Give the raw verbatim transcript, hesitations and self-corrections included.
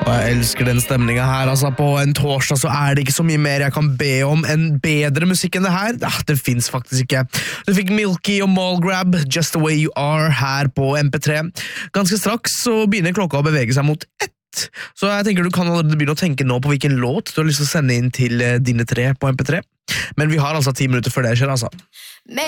Jeg elsker den stemningen her, altså på en torsdag så er det ikke så mye mer jeg kan be om en bedre musikk enn det her. Ja, det finnes faktisk ikke. Du fikk Milky og Mallgrab, Just The Way You Are her på M P tre. Ganske straks så begynner klokka å bevege seg mot ett, så jeg tenker du kan allerede begynne å tenke nå på hvilken låt du har lyst til å sende inn til dine tre på M P tre. Men vi har altså ti minutter før det skjer, altså.